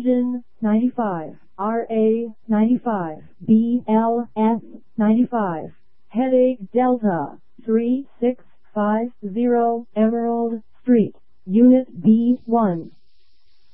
Engine 95, RA 95, BLS 95, Headache Delta 3650 Emerald Street, Unit B1.